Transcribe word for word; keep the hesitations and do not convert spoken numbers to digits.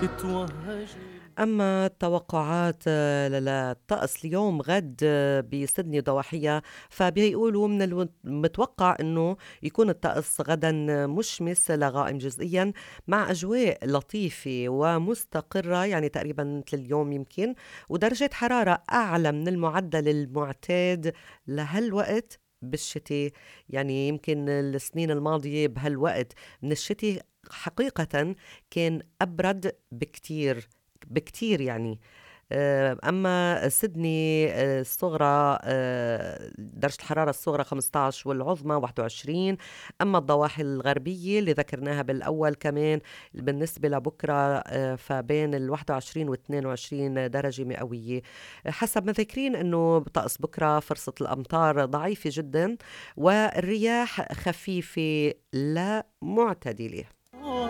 أما التوقعات آه، للطقس اليوم غد آه، بسدني ضواحية، فبيقولوا من المتوقع أنه يكون الطقس غدا مشمس لغائم جزئيا مع أجواء لطيفة ومستقرة، يعني تقريبا مثل اليوم يمكن، ودرجة حرارة أعلى من المعدل المعتاد لهالوقت بالشتاء. يعني يمكن السنين الماضية بهالوقت من الشتاء حقيقة كان أبرد بكتير بكتير يعني. آه، أما سيدني آه، الصغرى آه، درجة الحرارة الصغرى خمسة عشر والعظمى واحد وعشرين. أما الضواحي الغربية اللي ذكرناها بالأول كمان بالنسبة لبكرة آه، فبين ال واحد وعشرين و اثنين وعشرين درجة مئوية. حسب ما ذاكرين أنه بطقس بكرة فرصة الأمطار ضعيفة جدا والرياح خفيفة لا معتدلة.